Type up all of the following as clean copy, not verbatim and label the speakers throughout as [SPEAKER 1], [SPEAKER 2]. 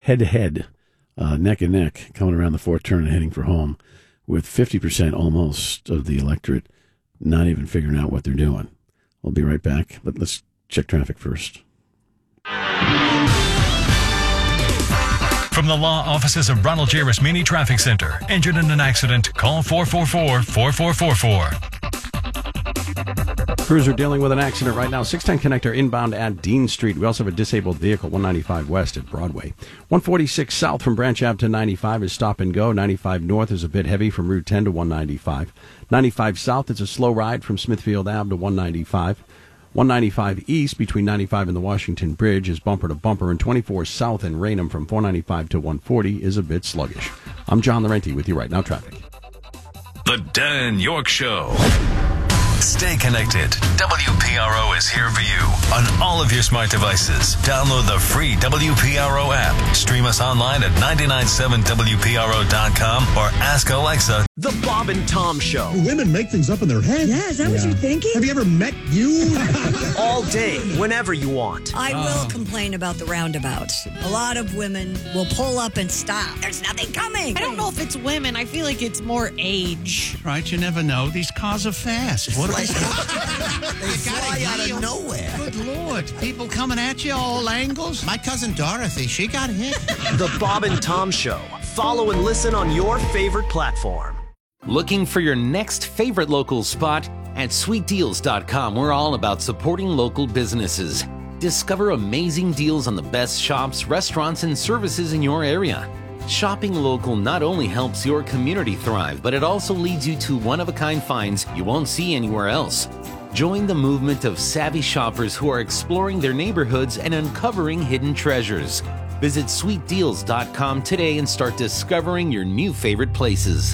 [SPEAKER 1] head-to-head, neck and neck, coming around the fourth turn and heading for home, with 50% almost of the electorate not even figuring out what they're doing. We'll be right back, but let's check traffic first.
[SPEAKER 2] From the law offices of Ronald J. Rasmini Traffic Center. Injured in an accident? Call 444-4444.
[SPEAKER 1] Crews are dealing with an accident right now. 610 connector inbound at Dean Street. We also have a disabled vehicle, 195 west at Broadway. 146 south from Branch Ave to 95 is stop and go. 95 north is a bit heavy from Route 10 to 195. 95 south is a slow ride from Smithfield Ave to 195. 195 east between 95 and the Washington Bridge is bumper to bumper, and 24 south in Raynham from 495 to 140 is a bit sluggish. I'm John Laurenti with you right now, traffic.
[SPEAKER 2] The Dan York Show. Stay connected. WPRO is here for you on all of your smart devices. Download the free WPRO app. Stream us online at 997WPRO.com or ask Alexa.
[SPEAKER 3] The Bob and Tom Show.
[SPEAKER 4] Women make things up in their head.
[SPEAKER 5] Yeah, is that what you're thinking?
[SPEAKER 4] Have you ever met you?
[SPEAKER 3] All day, whenever you want.
[SPEAKER 5] I will complain about the roundabouts. A lot of women will pull up and stop. There's nothing coming.
[SPEAKER 6] I don't know if it's women. I feel like it's more age.
[SPEAKER 7] Right, you never know. These cars are fast. What
[SPEAKER 4] They fly out of nowhere.
[SPEAKER 7] Good Lord. People coming at you all angles. My cousin Dorothy, she got hit.
[SPEAKER 3] The Bob and Tom Show. Follow and listen on your favorite platform.
[SPEAKER 8] Looking for your next favorite local spot? At sweetdeals.com, we're all about supporting local businesses. Discover amazing deals on the best shops, restaurants, and services in your area. Shopping local not only helps your community thrive, but it also leads you to one-of-a-kind finds you won't see anywhere else. Join the movement of savvy shoppers who are exploring their neighborhoods and uncovering hidden treasures. Visit sweetdeals.com today and start discovering your new favorite places.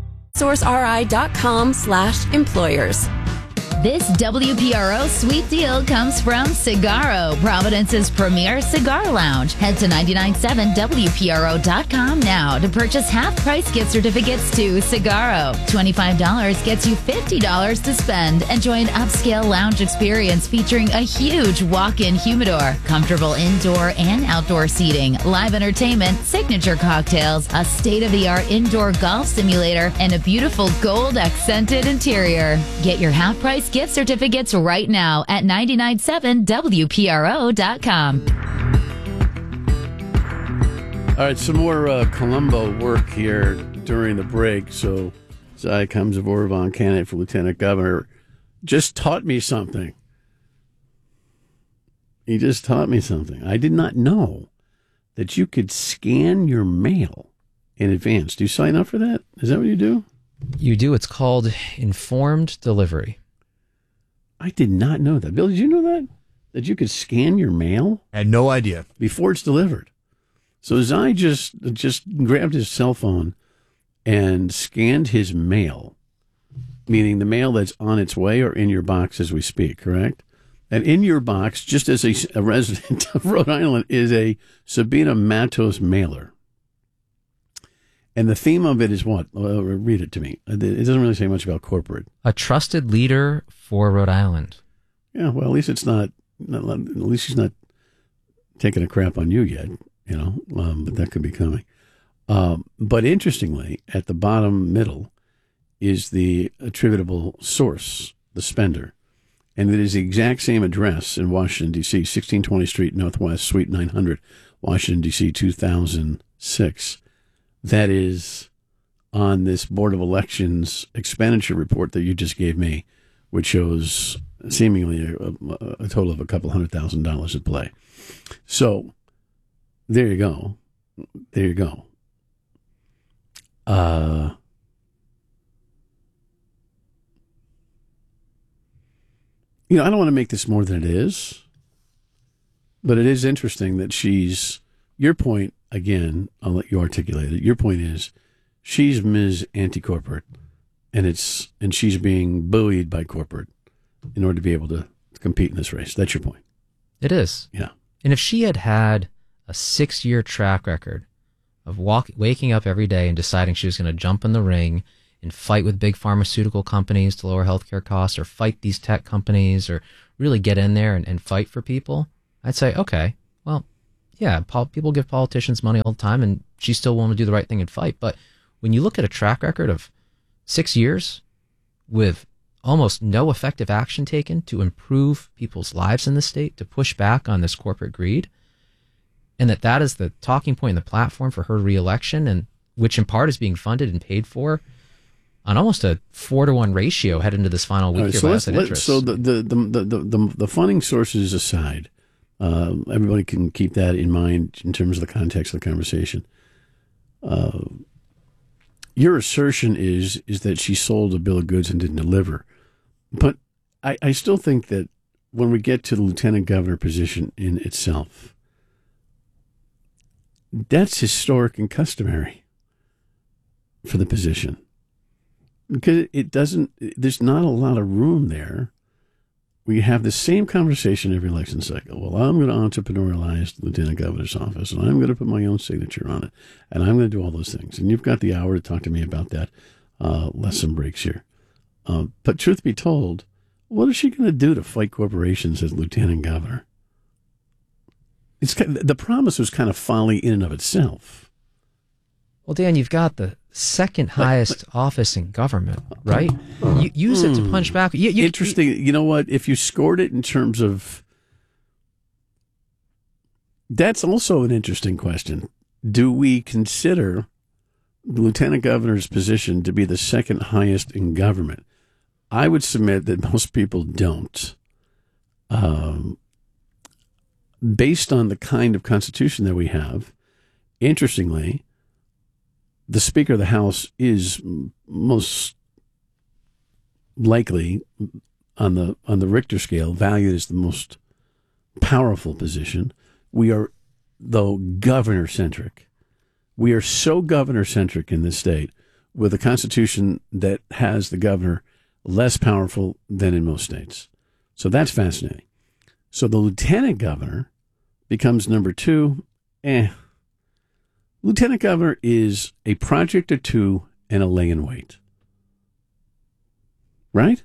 [SPEAKER 9] SourceRI.com/employers.
[SPEAKER 10] This WPRO sweet deal comes from Cigarro, Providence's premier cigar lounge. Head to 997WPRO.com now to purchase half-price gift certificates to Cigarro. $25 gets you $50 to spend. Enjoy an upscale lounge experience featuring a huge walk-in humidor, comfortable indoor and outdoor seating, live entertainment, signature cocktails, a state-of-the-art indoor golf simulator, and a beautiful gold-accented interior. Get your half-price gift certificates right now at 997WPRO.com.
[SPEAKER 1] All right, some more Columbo work here during the break. So, Zai Kamzavorvan, candidate for lieutenant governor, just taught me something. He just taught me something. I did not know that you could scan your mail in advance. Do you sign up for that? Is that what you do?
[SPEAKER 11] You do. It's called informed delivery.
[SPEAKER 1] I did not know that. Bill, did you know that? That you could scan your mail?
[SPEAKER 4] I had no idea.
[SPEAKER 1] Before it's delivered. So Zai just grabbed his cell phone and scanned his mail, meaning the mail that's on its way or in your box as we speak, correct? And in your box, just as a resident of Rhode Island, is a Sabina Matos mailer. And the theme of it is what? Read it to me. It doesn't really say much about corporate.
[SPEAKER 11] A trusted leader for Rhode Island.
[SPEAKER 1] Yeah, well, at least it's not at least she's not taking a crap on you yet, you know, but that could be coming. But interestingly, at the bottom middle is the attributable source, the spender. And it is the exact same address in Washington, D.C., 1620 Street Northwest, Suite 900, Washington, D.C., 2006. That is on this Board of Elections expenditure report that you just gave me, which shows seemingly a total of a couple $100,000 at play. So there you go. There you go. I don't want to make this more than it is, but it is interesting that your point, again, I'll let you articulate it. Your point is she's Ms. Anti-Corporate, and she's being buoyed by corporate in order to be able to compete in this race. That's your point.
[SPEAKER 11] It is.
[SPEAKER 1] Yeah.
[SPEAKER 11] And if she had had a 6-year track record of waking up every day and deciding she was going to jump in the ring and fight with big pharmaceutical companies to lower healthcare costs, or fight these tech companies, or really get in there and fight for people, I'd say, okay, well, yeah, people give politicians money all the time, and she's still willing to do the right thing and fight. But when you look at a track record of 6 years with almost no effective action taken to improve people's lives in the state, to push back on this corporate greed, and that is the talking point and the platform for her reelection, and which in part is being funded and paid for on almost a 4-to-1 ratio heading into this final week.
[SPEAKER 1] Right,
[SPEAKER 11] here
[SPEAKER 1] so
[SPEAKER 11] by outside interest.
[SPEAKER 1] So the funding sources aside, everybody can keep that in mind in terms of the context of the conversation. Your assertion is that she sold a bill of goods and didn't deliver. But I still think that when we get to the lieutenant governor position in itself, that's historic and customary for the position. Because there's not a lot of room there. We have the same conversation every election cycle. Well, I'm going to entrepreneurialize the lieutenant governor's office, and I'm going to put my own signature on it, and I'm going to do all those things. And you've got the hour to talk to me about that. Less some breaks here. But truth be told, what is she going to do to fight corporations as lieutenant governor? The promise was kind of folly in and of itself.
[SPEAKER 11] Well, Dan, you've got the second highest office in government, right? You use it to punch back.
[SPEAKER 1] Interesting. You know what? If you scored it in terms of... That's also an interesting question. Do we consider the lieutenant governor's position to be the second highest in government? I would submit that most people don't. Based on the kind of constitution that we have, interestingly, the Speaker of the House is most likely on the Richter scale valued as the most powerful position. We are, though, governor-centric. We are so governor-centric in this state with a constitution that has the governor less powerful than in most states. So that's fascinating. So the lieutenant governor becomes number two. Lieutenant governor is a project or two and a lay in wait. Right?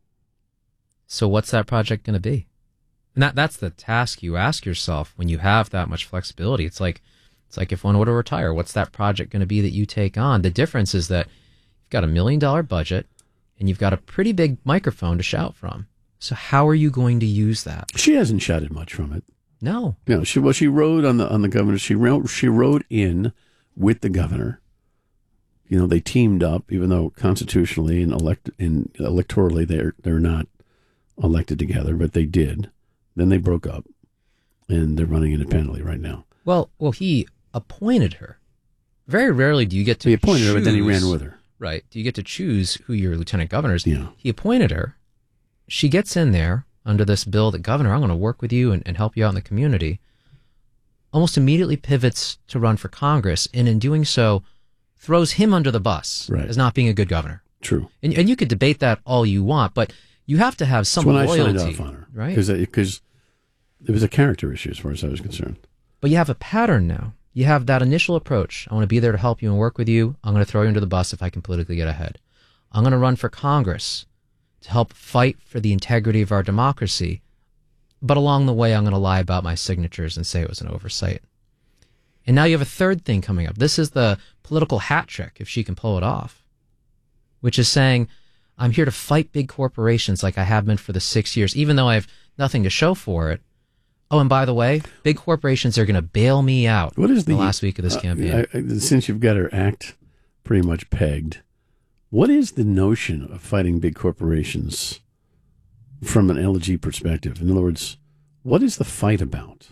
[SPEAKER 11] So what's that project going to be? And that's the task you ask yourself when you have that much flexibility. It's like if one were to retire, what's that project going to be that you take on? The difference is that you've got $1 million budget and you've got a pretty big microphone to shout from. So how are you going to use that?
[SPEAKER 1] She hasn't shouted much from it.
[SPEAKER 11] No.
[SPEAKER 1] You know, she rode on the governor. She rode in with the governor. You know, they teamed up, even though constitutionally and electorally they're not elected together, but they did. Then they broke up, and they're running independently right now.
[SPEAKER 11] Well, he appointed her. Very rarely do you get to.
[SPEAKER 1] He appointed her, but then he ran with her.
[SPEAKER 11] Right? Do you get to choose who your lieutenant governor is?
[SPEAKER 1] Yeah.
[SPEAKER 11] He appointed her. She gets in there under this bill that, Governor, I'm going to work with you and help you out in the community. Almost immediately pivots to run for Congress, and in doing so, throws him under the bus as not being a good governor.
[SPEAKER 1] True.
[SPEAKER 11] And you could debate that all you want, but you have to have some loyalty.
[SPEAKER 1] That's when I signed off on her.
[SPEAKER 11] Right?
[SPEAKER 1] Because it was a character issue as far as I was concerned.
[SPEAKER 11] But you have a pattern now. You have that initial approach. I want to be there to help you and work with you. I'm going to throw you under the bus if I can politically get ahead. I'm going to run for Congress to help fight for the integrity of our democracy. But along the way, I'm going to lie about my signatures and say it was an oversight. And now you have a third thing coming up. This is the political hat trick, if she can pull it off, which is saying, I'm here to fight big corporations like I have been for the 6 years, even though I have nothing to show for it. Oh, and by the way, big corporations are going to bail me out.
[SPEAKER 1] What is
[SPEAKER 11] the last week of this campaign?
[SPEAKER 1] Since you've got her act pretty much pegged, what is the notion of fighting big corporations from an LG perspective? In other words, what is the fight about?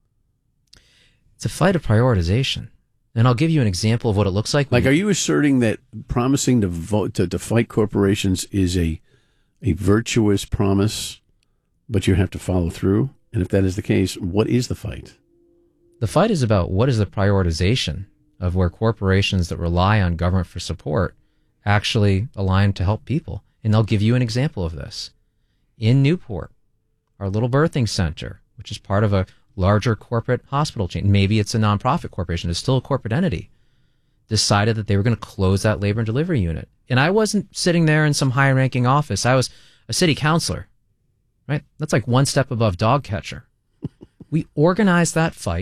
[SPEAKER 11] It's a fight of prioritization. And I'll give you an example of what it looks like.
[SPEAKER 1] Like, are you asserting that promising to vote to fight corporations is a virtuous promise, but you have to follow through? And if that is the case, what is the fight?
[SPEAKER 11] The fight is about what is the prioritization of where corporations that rely on government for support actually align to help people. And I'll give you an example of this. In Newport, our little birthing center, which is part of a larger corporate hospital chain, maybe it's a nonprofit corporation, it's still a corporate entity, decided that they were going to close that labor and delivery unit. And I wasn't sitting there in some high-ranking office. I was a city councilor, right? That's like one step above dog catcher. We organized that fight.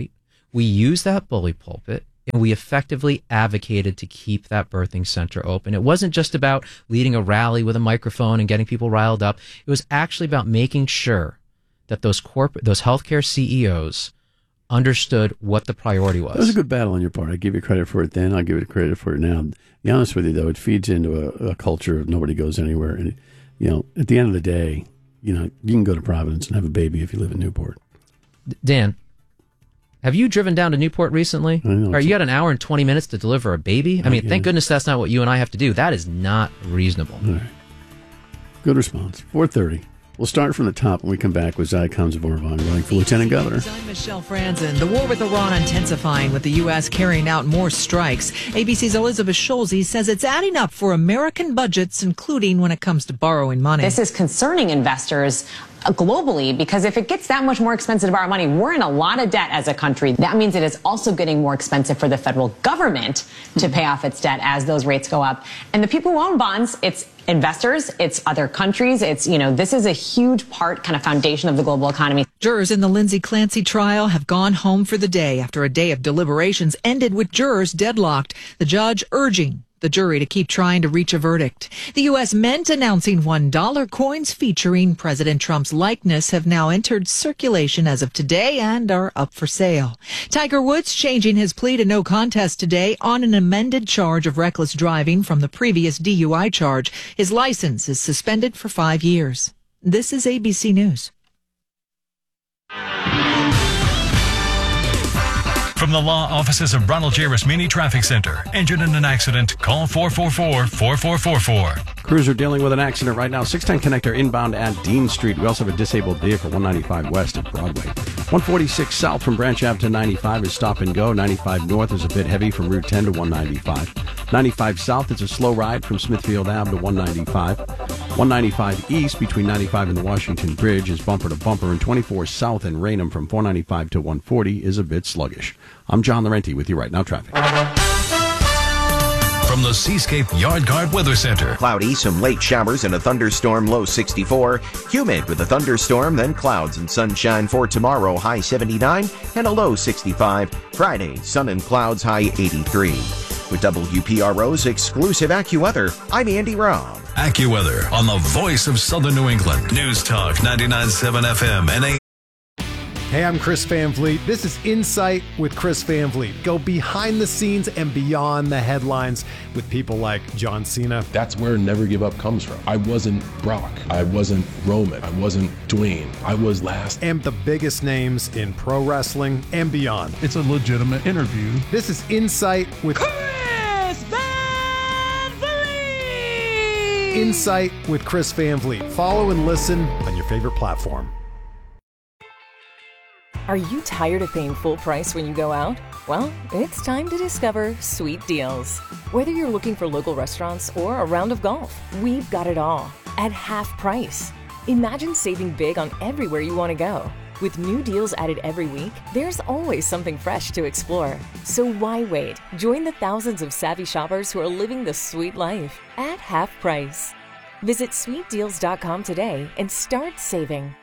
[SPEAKER 11] We used that bully pulpit, and we effectively advocated to keep that birthing center open. It wasn't just about leading a rally with a microphone and getting people riled up. It was actually about making sure that those healthcare CEOs understood what the priority was.
[SPEAKER 1] That was a good battle on your part. I give you credit for it then. I'll give you credit for it now. To be honest with you, though, it feeds into a culture of nobody goes anywhere. And, at the end of the day, you can go to Providence and have a baby if you live in Newport.
[SPEAKER 11] Dan, have you driven down to Newport recently?
[SPEAKER 1] I know.
[SPEAKER 11] You got an hour and 20 minutes to deliver a baby? I mean, thank goodness that's not what you and I have to do. That is not reasonable.
[SPEAKER 1] All right. Good response. 4:30. We'll start from the top when we come back with Zai Kamsvorvan running for Lieutenant Governor.
[SPEAKER 12] I'm Michelle Franzen. The war with Iran intensifying, with the U.S. carrying out more strikes. ABC's Elizabeth Schulze says it's adding up for American budgets, including when it comes to borrowing money.
[SPEAKER 13] This is concerning investors globally, because if it gets that much more expensive to borrow money, we're in a lot of debt as a country. That means it is also getting more expensive for the federal government to pay off its debt as those rates go up. And the people who own bonds, it's investors, it's other countries, it's, this is a huge part, kind of foundation of the global economy.
[SPEAKER 12] Jurors in the Lindsay Clancy trial have gone home for the day after a day of deliberations ended with jurors deadlocked. The judge urging the jury to keep trying to reach a verdict. The U.S. Mint announcing $1 coins featuring President Trump's likeness have now entered circulation as of today and are up for sale. Tiger Woods changing his plea to no contest today on an amended charge of reckless driving from the previous DUI charge. His license is suspended for 5 years. This is ABC News.
[SPEAKER 14] From the law offices of Ronald J. Rasmini Traffic Center. Injured in an accident? Call 444-4444.
[SPEAKER 15] Crews are dealing with an accident right now. 610 connector inbound at Dean Street. We also have a disabled vehicle, 195 west of Broadway. 146 south from Branch Ave to 95 is stop and go. 95 north is a bit heavy from Route 10 to 195. 95 south is a slow ride from Smithfield Ave to 195. 195 east between 95 and the Washington Bridge is bumper to bumper, and 24 south in Raynham from 495 to 140 is a bit sluggish. I'm John Laurenti with you right now, traffic.
[SPEAKER 2] From the Seascape Yard Guard Weather Center.
[SPEAKER 16] Cloudy, some late showers and a thunderstorm, low 64. Humid with a thunderstorm, then clouds and sunshine for tomorrow, high 79 and a low 65. Friday, sun and clouds, high 83. With WPRO's exclusive AccuWeather, I'm Andy Robb.
[SPEAKER 2] AccuWeather on the voice of Southern New England. News Talk 99.7 FM and AM.
[SPEAKER 17] Hey, I'm Chris Van Vliet. This is Insight with Chris Van Vliet. Go behind the scenes and beyond the headlines with people like John Cena.
[SPEAKER 18] That's where Never Give Up comes from. I wasn't Brock. I wasn't Roman. I wasn't Dwayne. I was last.
[SPEAKER 17] And the biggest names in pro wrestling and beyond.
[SPEAKER 19] It's a legitimate interview.
[SPEAKER 17] This is Insight with
[SPEAKER 12] Chris Van Vliet.
[SPEAKER 17] Insight with Chris Van Vliet. Follow and listen on your favorite platform.
[SPEAKER 20] Are you tired of paying full price when you go out? Well, it's time to discover Sweet Deals. Whether you're looking for local restaurants or a round of golf, we've got it all at half price. Imagine saving big on everywhere you want to go. With new deals added every week, there's always something fresh to explore. So why wait? Join the thousands of savvy shoppers who are living the sweet life at half price. Visit sweetdeals.com today and start saving.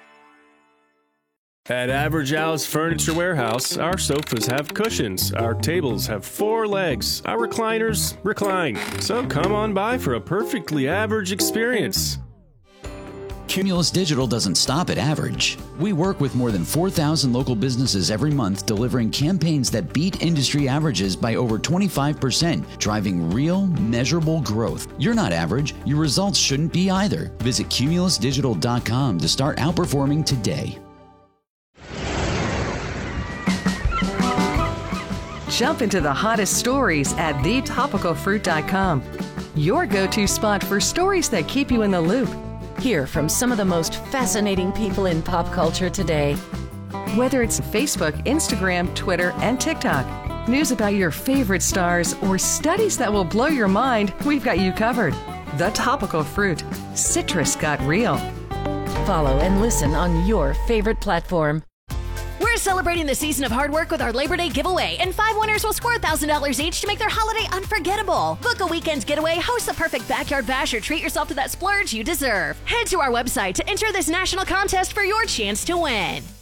[SPEAKER 21] At Average Al's Furniture Warehouse, our sofas have cushions, our tables have 4 legs, our recliners recline. So come on by for a perfectly average experience.
[SPEAKER 22] Cumulus Digital doesn't stop at average. We work with more than 4,000 local businesses every month, delivering campaigns that beat industry averages by over 25%, driving real, measurable growth. You're not average. Your results shouldn't be either. Visit cumulusdigital.com to start outperforming today.
[SPEAKER 23] Jump into the hottest stories at thetopicalfruit.com. Your go-to spot for stories that keep you in the loop.
[SPEAKER 9] Hear from some of the most fascinating people in pop culture today.
[SPEAKER 23] Whether it's Facebook, Instagram, Twitter, and TikTok, news about your favorite stars, or studies that will blow your mind, we've got you covered. The Topical Fruit. Citrus got real.
[SPEAKER 9] Follow and listen on your favorite platform.
[SPEAKER 24] We're celebrating the season of hard work with our Labor Day giveaway, and 5 winners will score $1,000 each to make their holiday unforgettable. Book a weekend's getaway, host the perfect backyard bash, or treat yourself to that splurge you deserve. Head to our website to enter this national contest for your chance to win.